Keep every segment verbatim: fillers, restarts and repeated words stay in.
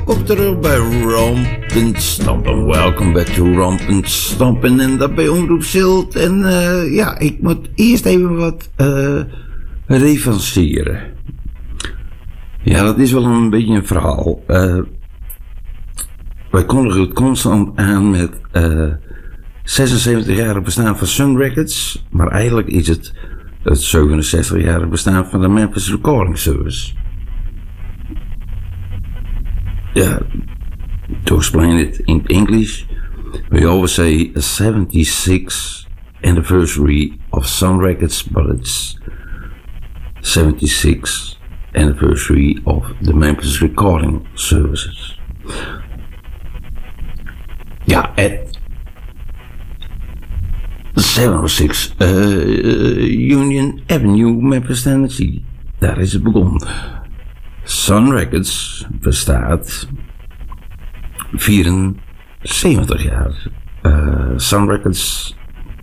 Op terug bij Rompend Stampen. Welkom back to Rompend Stampen. En dat bij Omroep Zilt. En uh, ja, ik moet eerst even wat uh, revanceren. Ja, dat is wel een beetje een verhaal. Uh, wij kondigen het constant aan met uh, zesenzeventig-jarig bestaan van Sun Records. Maar eigenlijk is het het zevenenzestig-jarig bestaan van de Memphis Recording Service. Yeah, to explain it in English, we always say a seventy-sixth anniversary of Sun Records, but it's seventy-sixth anniversary of the Memphis Recording Services. Yeah, at seven oh six uh, Union Avenue, Memphis, Tennessee. Daar is het begonnen. Sun Records bestaat vierenzeventig jaar. Uh, Sun Records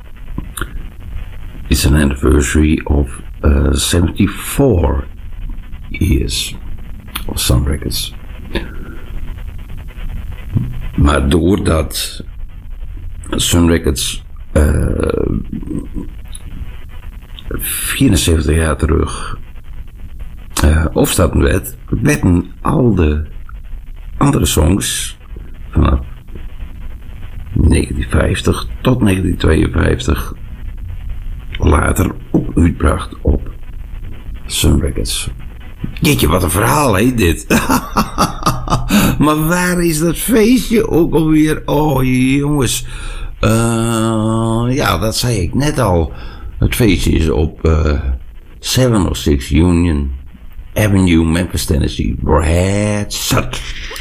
is an anniversary of uh, seventy-four years of Sun Records. Maar doordat Sun Records uh, vierenzeventig jaar terug Uh, opstarten werd, werden al de andere songs vanaf negentien vijftig tot negentien tweeënvijftig later ook uitgebracht op Sun Records. Jeetje, wat een verhaal heet dit. Maar waar is dat feestje ook alweer? Oh jongens, uh, ja, dat zei ik net al. Het feestje is op uh, zeven oh six Union Avenue, Memphis, Tennessee. Brad Sutton.